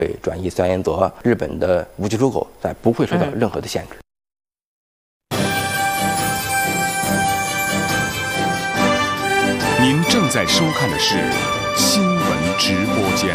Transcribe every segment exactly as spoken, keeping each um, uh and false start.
对转移三原则，日本的武器出口在不会受到任何的限制。 您正在收看的是新闻直播间。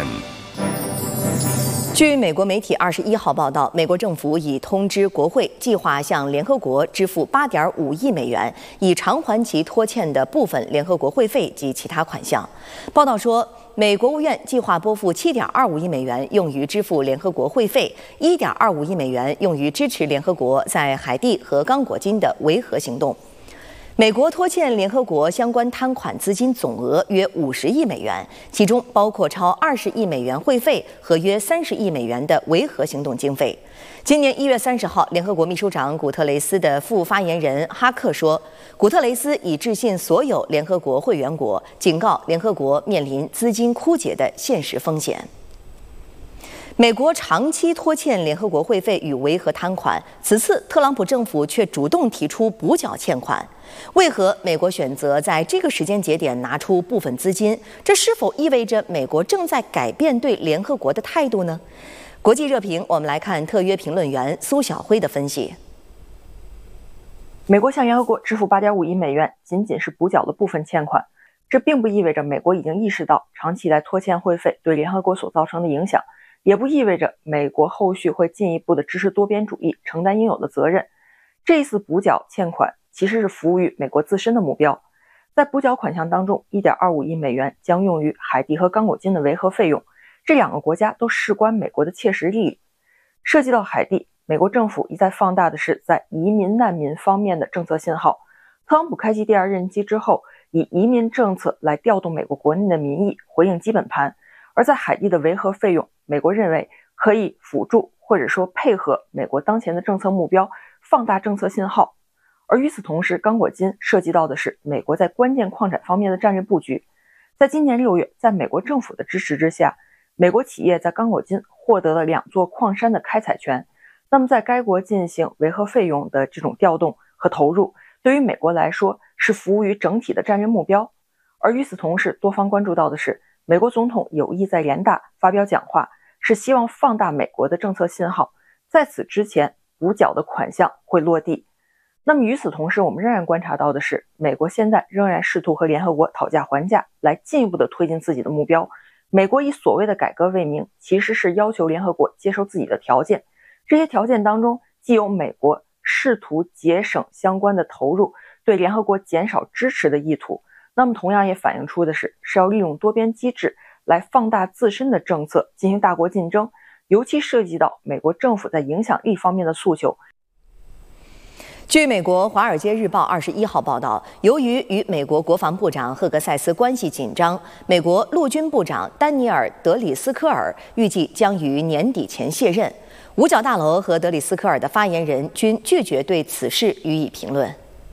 据美国媒体二十一号报道，美国政府已通知国会，计划向联合国支付八点五亿美元，以偿还其拖欠的部分联合国会费及其他款项。报道说，美国务院计划拨付七点二五亿美元用于支付联合国会费，一点二五亿美元用于支持联合国在海地和刚果金的维和行动。美国拖欠联合国相关摊款资金总额约五十亿美元，其中包括超二十亿美元会费和约三十亿美元的维和行动经费。今年一月三十号，联合国秘书长古特雷斯的副发言人哈克说，古特雷斯已致信所有联合国会员国，警告联合国面临资金枯竭的现实风险。美国长期拖欠联合国会费与维和摊款，此次特朗普政府却主动提出补缴欠款。为何美国选择在这个时间节点拿出部分资金？这是否意味着美国正在改变对联合国的态度呢？国际热评，我们来看特约评论员苏晓辉的分析。 美国向联合国支付 八点五亿美元，仅仅是补缴了部分欠款，这并不意味着美国已经意识到长期以来拖欠会费对联合国所造成的影响。也不意味着美国后续会进一步的支持多边主义，承担应有的责任。这一次补缴欠款其实是服务于美国自身的目标。在补缴款项当中 一点二五亿美元将用于海地和刚果金的维和费用，这两个国家都事关美国的切实利益。涉及到海地，美国政府一再放大的是在移民难民方面的政策信号。特朗普开启第二任期之后，以移民政策来调动美国国内的民意，回应基本盘。而在海地的维和费用，美国认为可以辅助或者说配合美国当前的政策目标，放大政策信号。而与此同时，刚果金涉及到的是美国在关键矿产方面的战略布局。在今年六月，在美国政府的支持之下，美国企业在刚果金获得了两座矿山的开采权。那么在该国进行维和费用的这种调动和投入，对于美国来说是服务于整体的战略目标。而与此同时，多方关注到的是美国总统有意在联大发表讲话，是希望放大美国的政策信号，在此之前补缴的款项会落地。那么与此同时，我们仍然观察到的是，美国现在仍然试图和联合国讨价还价，来进一步的推进自己的目标。美国以所谓的改革为名，其实是要求联合国接受自己的条件。这些条件当中，既有美国试图节省相关的投入，对联合国减少支持的意图，那么同样也反映出的是是要利用多边机制来放大自身的政策，进行大国竞争，尤其涉及到美国政府在影响力方面的诉求。 据美国《华尔街日报》二十一号报道，由于与美国国防部长赫格塞斯关系紧张，美国陆军部长丹尼尔·德里斯科尔预计将于年底前卸任。五角大楼和德里斯科尔的发言人均拒绝对此事予以评论。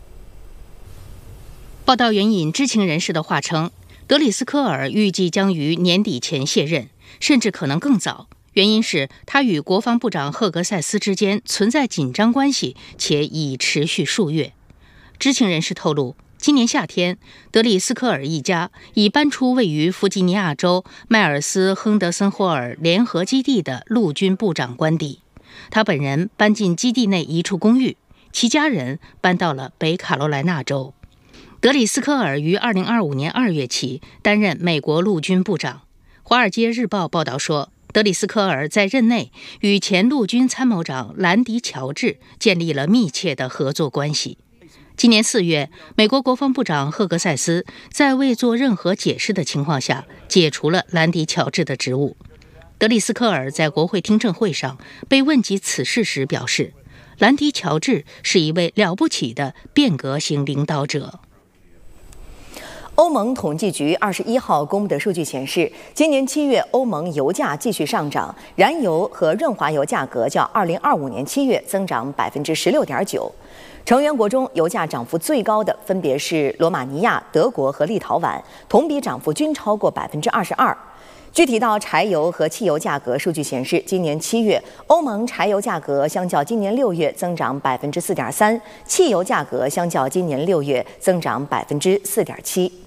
报道援引知情人士的话称，德里斯科尔预计将于年底前卸任，甚至可能更早。原因是他与国防部长赫格塞斯之间存在紧张关系，且已持续数月。知情人士透露，今年夏天，德里斯科尔一家已搬出位于弗吉尼亚州迈尔斯亨德森霍尔联合基地的陆军部长官邸。他本人搬进基地内一处公寓，其家人搬到了北卡罗来纳州。德里斯科尔于二零二五年二月起担任美国陆军部长。《华尔街日报》报道说，德里斯科尔在任内与前陆军参谋长兰迪·乔治建立了密切的合作关系。今年四月，美国国防部长赫格塞斯在未做任何解释的情况下解除了兰迪·乔治的职务。德里斯科尔在国会听证会上被问及此事时表示，兰迪·乔治是一位了不起的变革型领导者。 欧盟统计局二十一号公布的数据显示，今年七月欧盟油价继续上涨，燃油和润滑油价格较二零二五年七月增长百分之十六点九。成员国中，油价涨幅最高的分别是罗马尼亚、德国和立陶宛，同比涨幅均超过百分之二十二。具体到柴油和汽油价格，数据显示，今年七月欧盟柴油价格相较今年六月增长百分之四点三，汽油价格相较今年六月增长百分之四点七。